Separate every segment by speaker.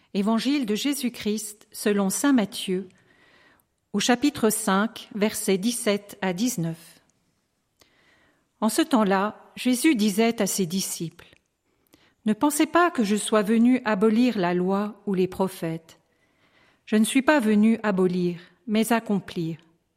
Speaker 1: Évangile de Jésus-Christ selon saint Matthieu, au chapitre 5, versets 17 à 19. En ce temps-là, Jésus disait à ses disciples : « Ne pensez pas que je sois venu abolir la loi ou les prophètes. Je ne suis pas venu abolir, mais accomplir.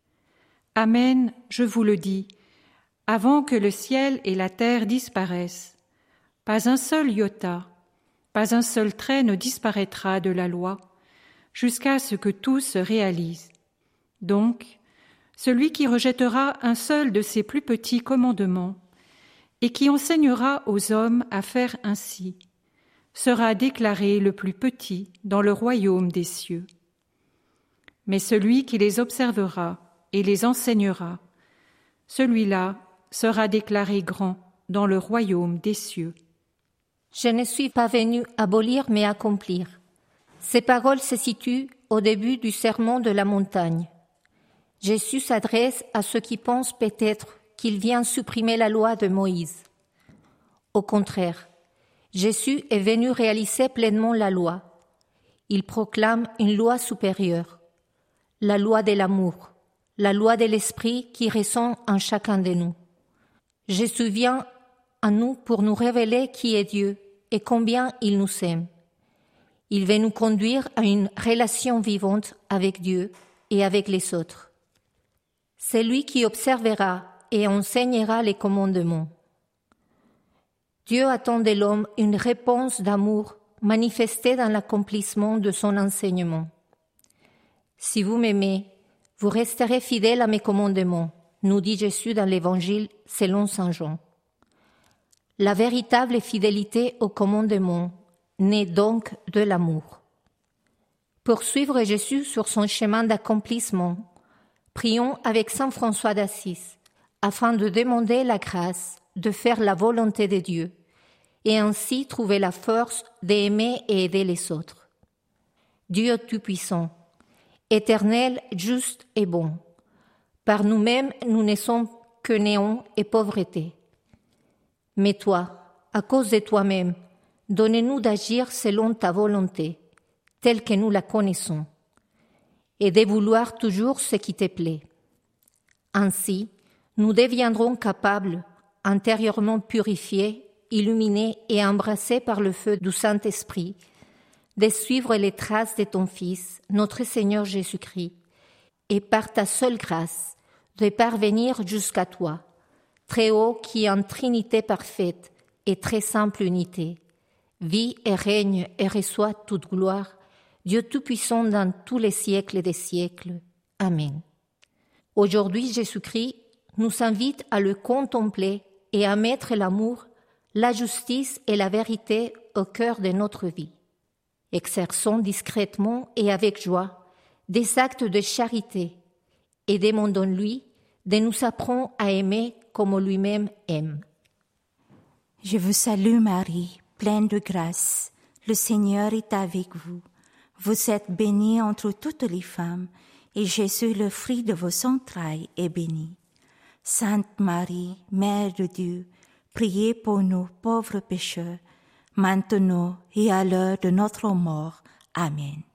Speaker 1: Amen, je vous le dis, avant que le ciel et la terre disparaissent, pas un seul iota, pas un seul trait ne disparaîtra de la loi, jusqu'à ce que tout se réalise. Donc, celui qui rejettera un seul de ces plus petits commandements et qui enseignera aux hommes à faire ainsi, sera déclaré le plus petit dans le royaume des cieux. Mais celui qui les observera et les enseignera, celui-là sera déclaré grand dans le royaume des cieux.
Speaker 2: Je ne suis pas venu abolir mais accomplir. Ces paroles se situent au début du sermon de la montagne. Jésus s'adresse à ceux qui pensent peut-être qu'il vient supprimer la loi de Moïse. Au contraire, Jésus est venu réaliser pleinement la loi. Il proclame une loi supérieure, la loi de l'amour, la loi de l'esprit qui résonne en chacun de nous. Jésus vient à nous pour nous révéler qui est Dieu et combien il nous aime. Il veut nous conduire à une relation vivante avec Dieu et avec les autres. C'est lui qui observera et enseignera les commandements. Dieu attend de l'homme une réponse d'amour manifestée dans l'accomplissement de son enseignement. Si vous m'aimez, vous resterez fidèles à mes commandements, nous dit Jésus dans l'Évangile selon saint Jean. La véritable fidélité aux commandements naît donc de l'amour. Pour suivre Jésus sur son chemin d'accomplissement, prions avec saint François d'Assise afin de demander la grâce de faire la volonté de Dieu et ainsi trouver la force d'aimer et aider les autres. Dieu Tout-Puissant, éternel, juste et bon, par nous-mêmes nous ne sommes que néant et pauvreté. Mais toi, à cause de toi-même, donne-nous d'agir selon ta volonté, telle que nous la connaissons, et de vouloir toujours ce qui te plaît. Ainsi, nous deviendrons capables, intérieurement purifiés, illuminés et embrassés par le feu du Saint-Esprit, de suivre les traces de ton Fils, notre Seigneur Jésus-Christ, et par ta seule grâce, de parvenir jusqu'à toi, très haut qui en Trinité parfaite et très simple unité, vit et règne et reçoit toute gloire, Dieu Tout-Puissant dans tous les siècles des siècles. Amen. Aujourd'hui, Jésus-Christ nous invite à le contempler et à mettre l'amour, la justice et la vérité au cœur de notre vie. Exerçons discrètement et avec joie des actes de charité et demandons-lui de nous apprendre à aimer comme lui-même aime.
Speaker 3: Je vous salue Marie, pleine de grâce. Le Seigneur est avec vous. Vous êtes bénie entre toutes les femmes, et Jésus, le fruit de vos entrailles, est béni. Sainte Marie, Mère de Dieu, priez pour nous pauvres pécheurs, maintenant et à l'heure de notre mort. Amen.